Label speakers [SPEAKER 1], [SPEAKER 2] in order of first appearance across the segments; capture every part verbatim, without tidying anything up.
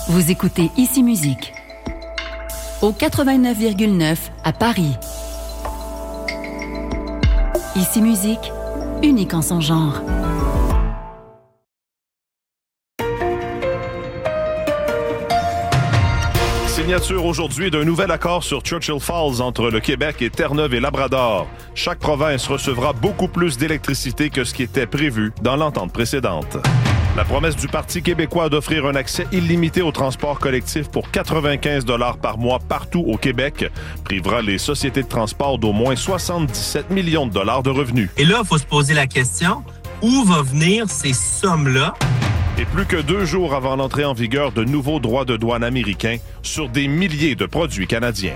[SPEAKER 1] Vous écoutez Ici Musique. Au quatre-vingt-neuf virgule neuf à Paris. Ici Musique, unique en son genre.
[SPEAKER 2] Signature aujourd'hui d'un nouvel accord sur Churchill Falls entre le Québec et Terre-Neuve et Labrador. Chaque province recevra beaucoup plus d'électricité que ce qui était prévu dans l'entente précédente. La promesse du Parti québécois d'offrir un accès illimité au transport collectif pour quatre-vingt-quinze dollars par mois partout au Québec privera les sociétés de transport d'au moins soixante-dix-sept millions de dollars de revenus.
[SPEAKER 3] Et là, il faut se poser la question, où vont venir ces sommes-là?
[SPEAKER 2] Et plus que deux jours avant l'entrée en vigueur de nouveaux droits de douane américains sur des milliers de produits canadiens.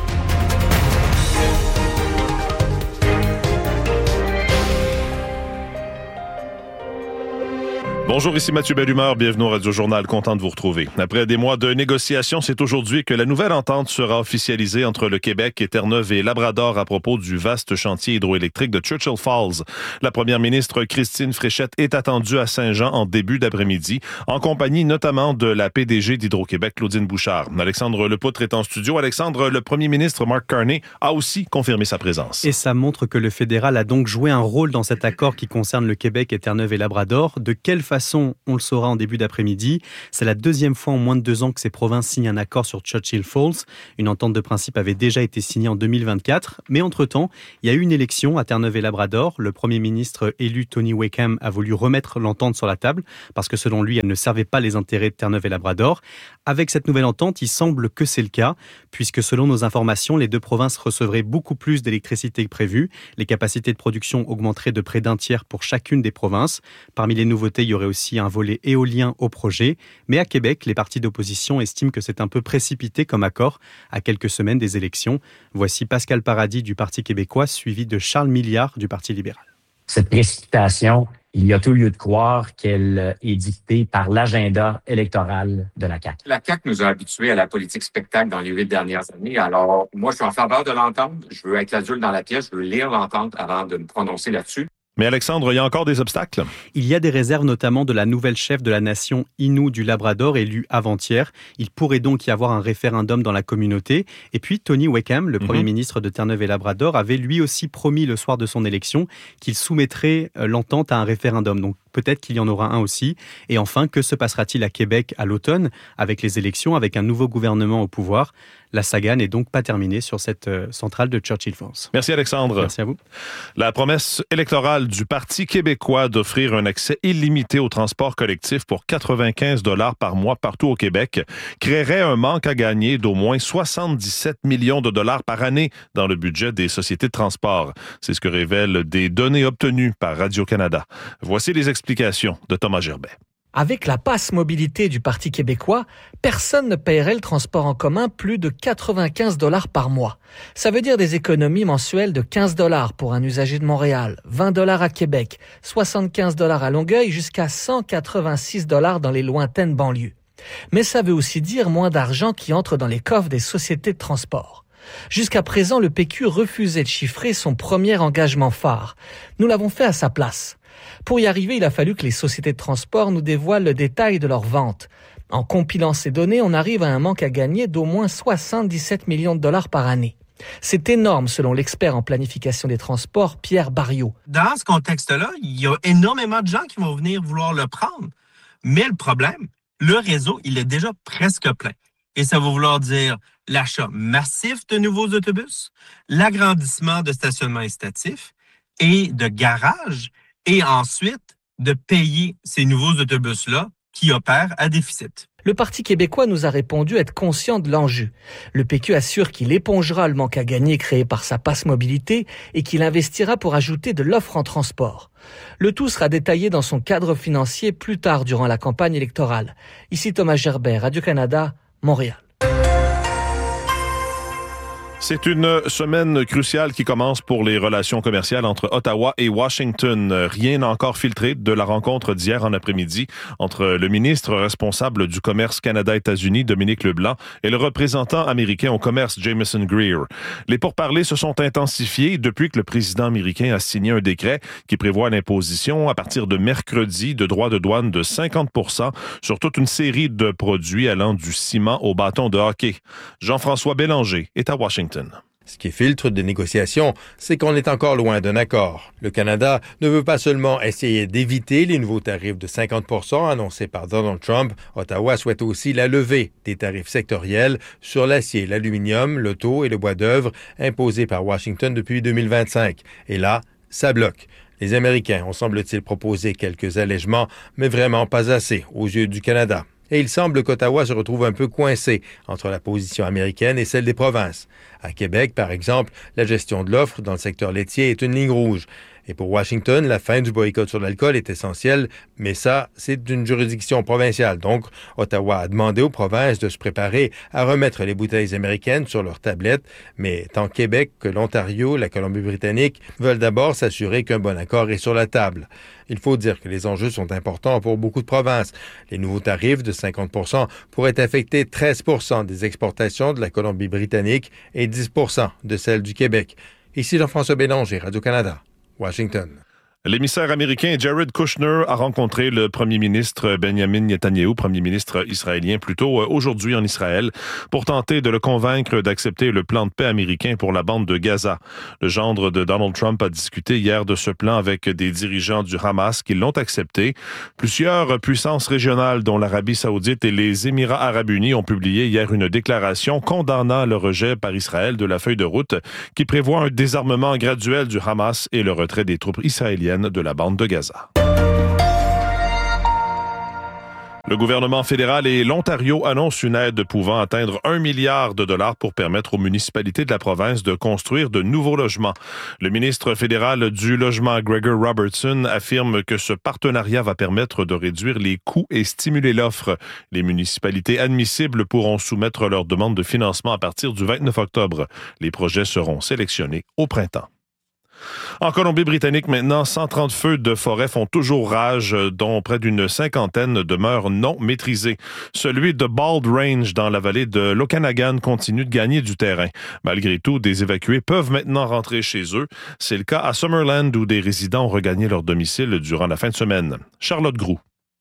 [SPEAKER 2] Bonjour, ici Mathieu Bellumeur, bienvenue au Radio Journal, content de vous retrouver. Après des mois de négociations, c'est aujourd'hui que la nouvelle entente sera officialisée entre le Québec et Terre-Neuve et Labrador à propos du vaste chantier hydroélectrique de Churchill Falls. La première ministre Christine Fréchette est attendue à Saint-Jean en début d'après-midi, en compagnie notamment de la P D G d'Hydro-Québec, Claudine Bouchard. Alexandre Lepoutre est en studio. Alexandre, le premier ministre Mark Carney a aussi confirmé sa présence.
[SPEAKER 4] Et ça montre que le fédéral a donc joué un rôle dans cet accord qui concerne le Québec et Terre-Neuve et Labrador. De quelle façon façon, on le saura en début d'après-midi. C'est la deuxième fois en moins de deux ans que ces provinces signent un accord sur Churchill Falls. Une entente de principe avait déjà été signée en deux mille vingt-quatre. Mais entre-temps, il y a eu une élection à Terre-Neuve et Labrador. Le premier ministre élu Tony Wakeham a voulu remettre l'entente sur la table parce que selon lui, elle ne servait pas les intérêts de Terre-Neuve et Labrador. Avec cette nouvelle entente, il semble que c'est le cas, puisque selon nos informations, les deux provinces recevraient beaucoup plus d'électricité que prévu. Les capacités de production augmenteraient de près d'un tiers pour chacune des provinces. Parmi les nouveautés, il y aurait aussi un volet éolien au projet. Mais à Québec, les partis d'opposition estiment que c'est un peu précipité comme accord à quelques semaines des élections. Voici Pascal Paradis du Parti québécois, suivi de Charles Milliard du Parti libéral.
[SPEAKER 5] Cette précipitation, il y a tout lieu de croire qu'elle est dictée par l'agenda électoral de la C A Q.
[SPEAKER 6] La C A Q nous a habitués à la politique spectacle dans les huit dernières années. Alors, moi, je suis en faveur de l'entente. Je veux être l'adulte dans la pièce. Je veux lire l'entente avant de me prononcer là-dessus.
[SPEAKER 2] Mais Alexandre, il y a encore des obstacles?
[SPEAKER 4] Il y a des réserves notamment de la nouvelle chef de la nation Innu du Labrador, élue avant-hier. Il pourrait donc y avoir un référendum dans la communauté. Et puis Tony Wakeham, le mm-hmm. premier ministre de Terre-Neuve et Labrador, avait lui aussi promis le soir de son élection qu'il soumettrait l'entente à un référendum. Donc peut-être qu'il y en aura un aussi. Et enfin, que se passera-t-il à Québec à l'automne avec les élections, avec un nouveau gouvernement au pouvoir? La saga n'est donc pas terminée sur cette centrale de Churchill Falls.
[SPEAKER 2] Merci Alexandre.
[SPEAKER 4] Merci à vous.
[SPEAKER 2] La promesse électorale du Parti québécois d'offrir un accès illimité au transport collectif pour quatre-vingt-quinze dollars par mois partout au Québec créerait un manque à gagner d'au moins soixante-dix-sept millions de dollars par année dans le budget des sociétés de transport. C'est ce que révèlent des données obtenues par Radio-Canada. Voici les explications de Thomas Gerbet.
[SPEAKER 7] Avec la passe mobilité du Parti québécois, personne ne paierait le transport en commun plus de quatre-vingt-quinze dollars par mois. Ça veut dire des économies mensuelles de quinze dollars pour un usager de Montréal, vingt dollars à Québec, soixante-quinze dollars à Longueuil, jusqu'à cent quatre-vingt-six dollars dans les lointaines banlieues. Mais ça veut aussi dire moins d'argent qui entre dans les coffres des sociétés de transport. Jusqu'à présent, le P Q refusait de chiffrer son premier engagement phare. Nous l'avons fait à sa place. Pour y arriver, il a fallu que les sociétés de transport nous dévoilent le détail de leurs ventes. En compilant ces données, on arrive à un manque à gagner d'au moins soixante-dix-sept millions de dollars par année. C'est énorme selon l'expert en planification des transports, Pierre Barriot.
[SPEAKER 3] Dans ce contexte-là, il y a énormément de gens qui vont venir vouloir le prendre. Mais le problème, le réseau, il est déjà presque plein. Et ça va vouloir dire l'achat massif de nouveaux autobus, l'agrandissement de stationnements incitatifs et de garages, et ensuite de payer ces nouveaux autobus-là qui opèrent à déficit.
[SPEAKER 7] Le Parti québécois nous a répondu être conscient de l'enjeu. Le P Q assure qu'il épongera le manque à gagner créé par sa passe mobilité et qu'il investira pour ajouter de l'offre en transport. Le tout sera détaillé dans son cadre financier plus tard durant la campagne électorale. Ici Thomas Gerbet, Radio-Canada, Montréal.
[SPEAKER 2] C'est une semaine cruciale qui commence pour les relations commerciales entre Ottawa et Washington. Rien n'a encore filtré de la rencontre d'hier en après-midi entre le ministre responsable du commerce Canada-États-Unis, Dominique Leblanc, et le représentant américain au commerce, Jameson Greer. Les pourparlers se sont intensifiés depuis que le président américain a signé un décret qui prévoit l'imposition à partir de mercredi de droits de douane de cinquante pour cent sur toute une série de produits allant du ciment au bâton de hockey. Jean-François Bélanger est à Washington.
[SPEAKER 8] Ce qui filtre des négociations, c'est qu'on est encore loin d'un accord. Le Canada ne veut pas seulement essayer d'éviter les nouveaux tarifs de cinquante pour cent annoncés par Donald Trump, Ottawa souhaite aussi la levée des tarifs sectoriels sur l'acier, l'aluminium, l'auto et le bois d'œuvre imposés par Washington depuis deux mille vingt-cinq. Et là, ça bloque. Les Américains ont semble-t-il proposé quelques allègements, mais vraiment pas assez aux yeux du Canada. Et il semble qu'Ottawa se retrouve un peu coincé entre la position américaine et celle des provinces. À Québec, par exemple, la gestion de l'offre dans le secteur laitier est une ligne rouge. Et pour Washington, la fin du boycott sur l'alcool est essentielle, mais ça, c'est une juridiction provinciale. Donc, Ottawa a demandé aux provinces de se préparer à remettre les bouteilles américaines sur leurs tablettes, mais tant Québec que l'Ontario, la Colombie-Britannique veulent d'abord s'assurer qu'un bon accord est sur la table. Il faut dire que les enjeux sont importants pour beaucoup de provinces. Les nouveaux tarifs de cinquante pour cent pourraient affecter treize pour cent des exportations de la Colombie-Britannique et dix pour cent de celles du Québec. Ici Jean-François Bélanger, Radio-Canada. Washington.
[SPEAKER 2] L'émissaire américain Jared Kushner a rencontré le premier ministre Benjamin Netanyahou, premier ministre israélien, plus tôt aujourd'hui en Israël, pour tenter de le convaincre d'accepter le plan de paix américain pour la bande de Gaza. Le gendre de Donald Trump a discuté hier de ce plan avec des dirigeants du Hamas qui l'ont accepté. Plusieurs puissances régionales, dont l'Arabie saoudite et les Émirats arabes unis, ont publié hier une déclaration condamnant le rejet par Israël de la feuille de route qui prévoit un désarmement graduel du Hamas et le retrait des troupes israéliennes de la bande de Gaza. Le gouvernement fédéral et l'Ontario annoncent une aide pouvant atteindre un milliard de dollars pour permettre aux municipalités de la province de construire de nouveaux logements. Le ministre fédéral du Logement, Gregor Robertson, affirme que ce partenariat va permettre de réduire les coûts et stimuler l'offre. Les municipalités admissibles pourront soumettre leur demande de financement à partir du vingt-neuf octobre. Les projets seront sélectionnés au printemps. En Colombie-Britannique, maintenant, cent trente feux de forêt font toujours rage, dont près d'une cinquantaine demeurent non maîtrisés. Celui de Bald Range, dans la vallée de l'Okanagan, continue de gagner du terrain. Malgré tout, des évacués peuvent maintenant rentrer chez eux. C'est le cas à Summerland, où des résidents ont regagné leur domicile durant la fin de semaine. Charlotte Groux.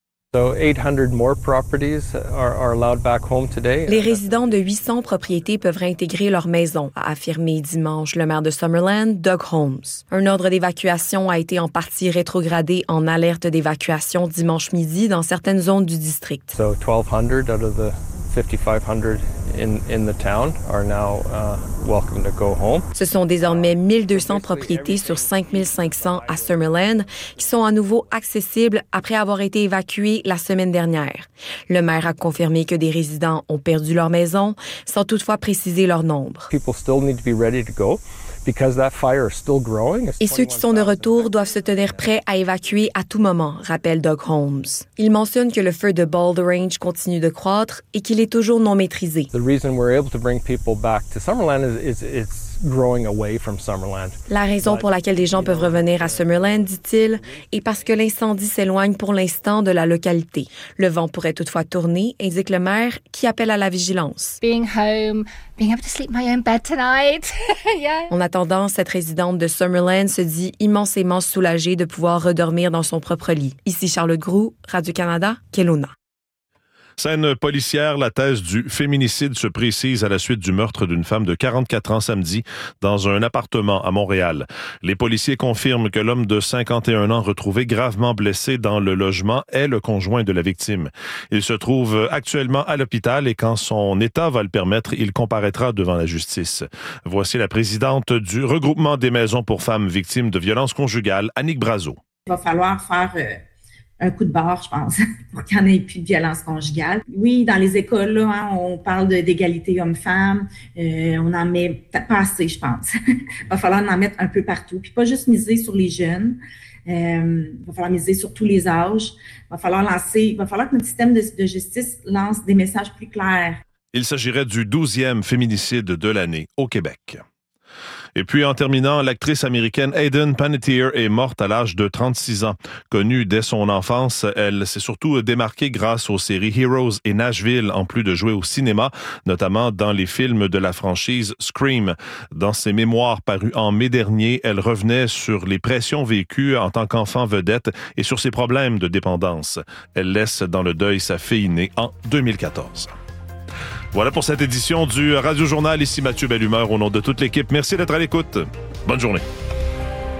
[SPEAKER 9] Les résidents de huit cents propriétés peuvent réintégrer leur maison, a affirmé dimanche le maire de Summerland, Doug Holmes. Un ordre d'évacuation a été en partie rétrogradé en alerte d'évacuation dimanche midi dans certaines zones du district.
[SPEAKER 10] So twelve hundred out of the fifty-five hundred in, in the town are now uh, welcome to go home.
[SPEAKER 9] Ce sont désormais mille deux cents propriétés sur cinq mille cinq cents à Summerland qui sont à nouveau accessibles après avoir été évacuées la semaine dernière. Le maire a confirmé que des résidents ont perdu leur maison, sans toutefois préciser leur nombre.
[SPEAKER 10] People still need to be ready to go.
[SPEAKER 9] Et ceux qui sont de retour doivent se tenir prêts à évacuer à tout moment, rappelle Doug Holmes. Il mentionne que le feu de Bald Range continue de croître et qu'il est toujours non maîtrisé. La raison pour laquelle les gens peuvent revenir à Summerland, dit-il, est parce que l'incendie s'éloigne pour l'instant de la localité. Le vent pourrait toutefois tourner, indique le maire, qui appelle à la vigilance.
[SPEAKER 11] Being home, being able to sleep my own bed tonight. Yeah.
[SPEAKER 9] En attendant, cette résidente de Summerland se dit immensément soulagée de pouvoir redormir dans son propre lit. Ici Charlotte Groux, Radio-Canada, Kelowna.
[SPEAKER 2] Scène policière, la thèse du féminicide se précise à la suite du meurtre d'une femme de quarante-quatre ans samedi dans un appartement à Montréal. Les policiers confirment que l'homme de cinquante et un ans retrouvé gravement blessé dans le logement est le conjoint de la victime. Il se trouve actuellement à l'hôpital et quand son état va le permettre, il comparaîtra devant la justice. Voici la présidente du regroupement des maisons pour femmes victimes de violences conjugales, Annick Brazeau.
[SPEAKER 12] Il va falloir faire... Euh... un coup de barre, je pense, pour qu'il n'y en ait plus de violence conjugale. Oui, dans les écoles, là, hein, on parle de, d'égalité homme-femme. Euh, on en met peut-être pas assez, je pense. Il va falloir en mettre un peu partout. Puis pas juste miser sur les jeunes. Euh, il va falloir miser sur tous les âges. Il va falloir lancer, il va falloir que notre système de, de justice lance des messages plus clairs.
[SPEAKER 2] Il s'agirait du douzième féminicide de l'année au Québec. Et puis, en terminant, l'actrice américaine Hayden Panettiere est morte à l'âge de trente-six ans. Connue dès son enfance, elle s'est surtout démarquée grâce aux séries Heroes et Nashville, en plus de jouer au cinéma, notamment dans les films de la franchise Scream. Dans ses mémoires parus en mai dernier, elle revenait sur les pressions vécues en tant qu'enfant vedette et sur ses problèmes de dépendance. Elle laisse dans le deuil sa fille née en deux mille quatorze. Voilà pour cette édition du Radio Journal. Ici Mathieu Bellumeur au nom de toute l'équipe. Merci d'être à l'écoute. Bonne journée.